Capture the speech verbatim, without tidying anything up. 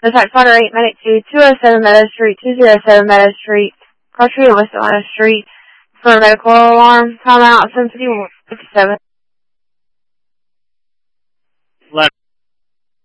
Attack Spotter eight, Medic two, two oh seven Meadow Street, two oh seven Meadow Street, Cross Street, West Atlanta Street, for a medical alarm. Time out, seven fifty-seven.